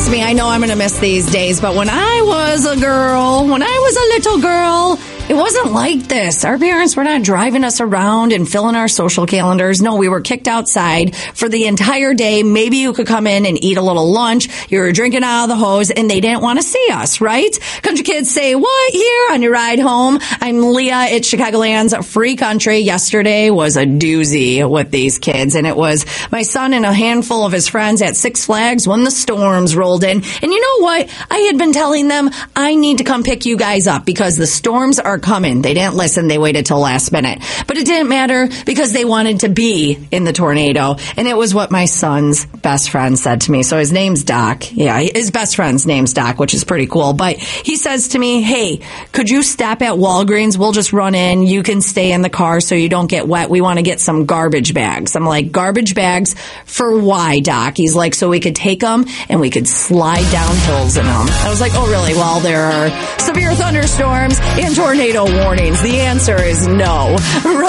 trust me, I know I'm going to miss these days, but when I was a little girl, it wasn't like this. Our parents were not driving us around and filling our social calendars. No, we were kicked outside for the entire day. Maybe you could come in and eat a little lunch. You were drinking out of the hose, and they didn't want to see us, right? Country Kids Say What here on your ride home. I'm Leah. It's Chicagoland's Free Country. Yesterday was a doozy with these kids, and it was my son and a handful of his friends at Six Flags when the storms rolled in. And you know what? I had been telling them I need to come pick you guys up because the storms are coming. They didn't listen. They waited till last minute. But it didn't matter because they wanted to be in the tornado. And it was what my son's best friend said to me. So his name's Doc. Yeah, his best friend's name's Doc, which is pretty cool. But he says to me, hey, could you stop at Walgreens? We'll just run in. You can stay in the car so you don't get wet. We want to get some garbage bags. I'm like, garbage bags for why, Doc? He's like, so we could take them and we could slide down hills in them. I was like, oh, really? Well, there are severe thunderstorms and tornado warnings. The answer is no.